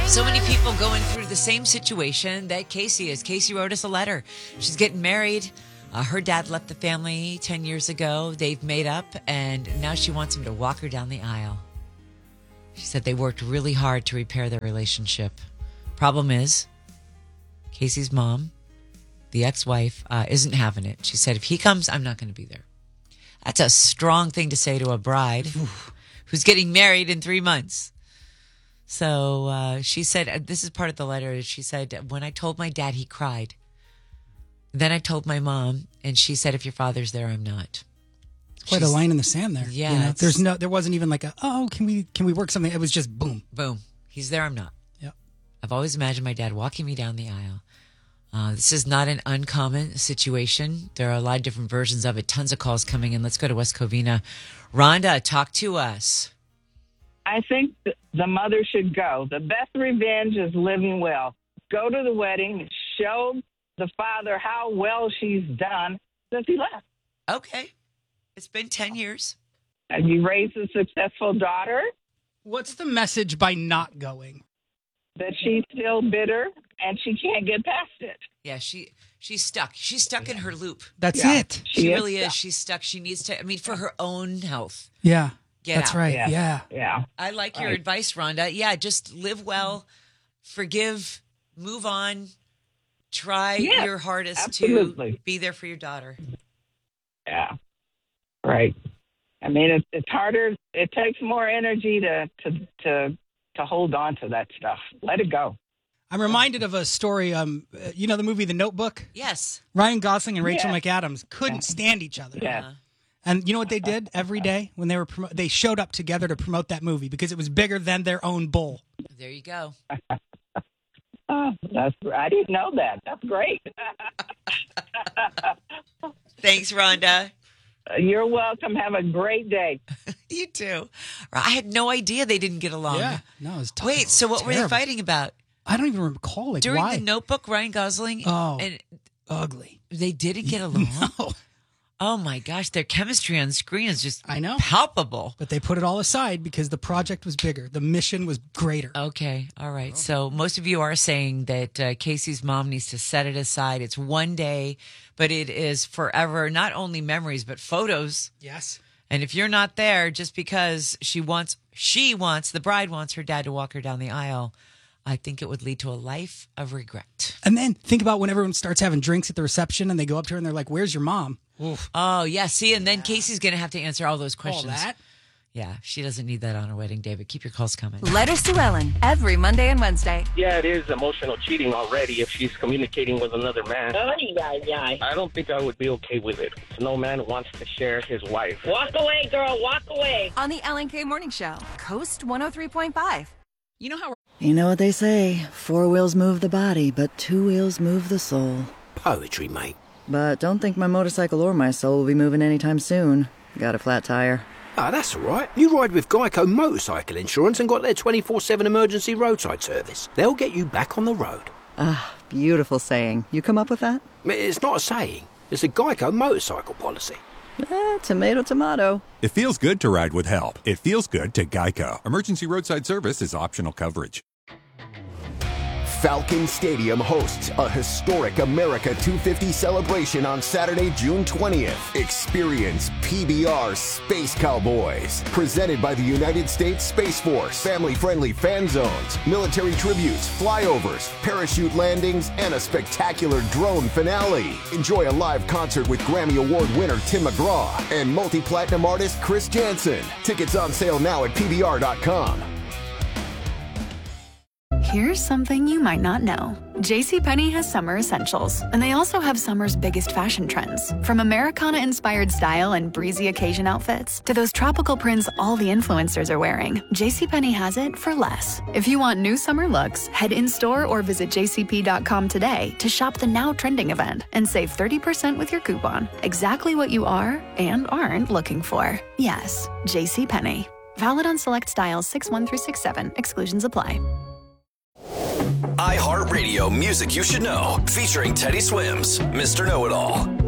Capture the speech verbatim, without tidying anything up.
So many people going through the same situation that Casey is. Casey wrote us a letter. She's getting married. Uh, her dad left the family ten years ago. They've made up, and now she wants him to walk her down the aisle. She said they worked really hard to repair their relationship. Problem is, Casey's mom, the ex-wife, uh, isn't having it. She said, if he comes, I'm not going to be there. That's a strong thing to say to a bride who's getting married in three months. So uh, she said, this is part of the letter. She said, when I told my dad, he cried. Then I told my mom, and she said, if your father's there, I'm not. Quite She's, a line in the sand there. Yeah. You know, there's no, there wasn't even like a, oh, can we, can we work something? It was just boom. Boom. He's there, I'm not. Yep. I've always imagined my dad walking me down the aisle. Uh, this is not an uncommon situation. There are a lot of different versions of it. Tons of calls coming in. Let's go to West Covina. Rhonda, talk to us. I think th- the mother should go. The best revenge is living well. Go to the wedding, show the father how well she's done since he left. Okay. It's been ten years. Have you raised a successful daughter? What's the message by not going? That she's still bitter and she can't get past it. Yeah, she she's stuck. She's stuck in her loop. That's Yeah. it. She, She is really is. stuck. She's stuck. She needs to, I mean, for her own health. Yeah. Get That's out. right. Yeah. Yeah. Yeah. I like your Right. advice, Rhonda. Yeah, just live well, forgive, move on, try Yes, your hardest absolutely. to be there for your daughter. Yeah. Right. I mean, it's it's harder. It takes more energy to, to, to, to hold on to that stuff. Let it go. I'm reminded of a story. Um, uh, you know the movie The Notebook. Yes. Ryan Gosling and Rachel Yeah. McAdams couldn't stand each other. Yeah. Uh, And you know what they did every day when they were promo- they showed up together to promote that movie because it was bigger than their own bull. there you go. Oh, that's I didn't know that. That's great. Thanks, Rhonda. You're welcome. Have a great day. You too. I had no idea they didn't get along. Yeah, no, it was tough. Wait, so what were they Terrible. fighting about? I don't even recall like During why. the Notebook, Ryan Gosling Oh. and Ugly. they didn't get along? No, Oh my gosh, their chemistry on screen is just I know. palpable. But they put it all aside because the project was bigger. The mission was greater. Okay, all right. So most of you are saying that uh, Casey's mom needs to set it aside. It's one day, but it is forever, not only memories, but photos. Yes. And if you're not there just because she wants, she wants, the bride wants her dad to walk her down the aisle, I think it would lead to a life of regret. And then think about when everyone starts having drinks at the reception and they go up to her and they're like, "Where's your mom?" Oof. Oh, yeah. See, and then Casey's going to have to answer all those All questions. that. Yeah, she doesn't need that on her wedding day, but keep your calls coming. Letters to Ellen every Monday and Wednesday. Yeah, it is emotional cheating already if she's communicating with another man. Oh, yeah, yeah. I don't think I would be okay with it. No man wants to share his wife. Walk away, girl, walk away. On the Ellen K Morning Show, Coast one oh three point five. You know how You know what they say, four wheels move the body, but two wheels move the soul. Poetry, mate. But don't think my motorcycle or my soul will be moving anytime soon. Got a flat tire. Ah, that's all right. You ride with Geico Motorcycle Insurance and got their twenty-four seven emergency roadside service. They'll get you back on the road. Ah, beautiful saying. You come up with that? It's not a saying. It's a Geico motorcycle policy. Eh, tomato, tomato. It feels good to ride with help. It feels good to Geico. Emergency roadside service is optional coverage. Falcon Stadium hosts a historic America two fifty celebration on Saturday, June twentieth. Experience P B R Space Cowboys, presented by the United States Space Force. Family-friendly fan zones, military tributes, flyovers, parachute landings, and a spectacular drone finale. Enjoy a live concert with Grammy Award winner Tim McGraw and multi-platinum artist Chris Jansen. Tickets on sale now at P B R dot com. Here's something you might not know. JCPenney has summer essentials, and they also have summer's biggest fashion trends. From Americana-inspired style and breezy occasion outfits to those tropical prints all the influencers are wearing, JCPenney has it for less. If you want new summer looks, head in-store or visit J C P dot com today to shop the now trending event and save thirty percent with your coupon. Exactly what you are and aren't looking for. Yes, JCPenney. Valid on select styles six one through six seven. Exclusions apply. iHeartRadio Music You Should Know, featuring Teddy Swims, Mister Know-It-All.